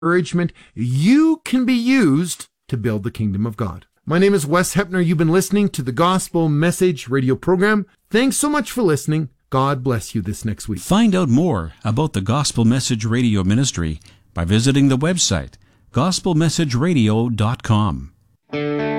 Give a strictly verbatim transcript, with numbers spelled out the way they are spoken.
encouragement, you can be used to build the kingdom of God. My name is Wes Hepner. You've been listening to the Gospel Message radio program. Thanks so much for listening. God bless you this next week. Find out more about the Gospel Message Radio Ministry by visiting the website gospel message radio dot com.